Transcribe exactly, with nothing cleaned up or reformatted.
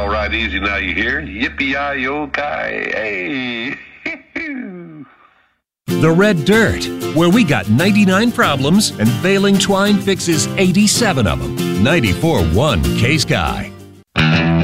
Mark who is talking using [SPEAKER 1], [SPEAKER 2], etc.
[SPEAKER 1] all right easy now, you hear? Yippee-yi-yo-ki, hey.
[SPEAKER 2] The Red Dirt, where we got ninety-nine problems and Veiling Twine fixes eighty-seven of them. ninety-four point one K-Sky.